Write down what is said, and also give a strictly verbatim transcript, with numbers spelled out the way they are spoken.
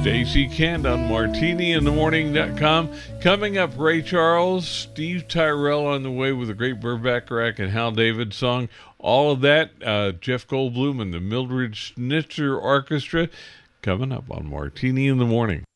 Stacy Kent on martini in the morning dot com. Coming up, Ray Charles, Steve Tyrell on the way with a great Burt Bacharach and Hal David song. All of that, uh, Jeff Goldblum and the Mildred Schnitzer Orchestra coming up on Martini in the Morning.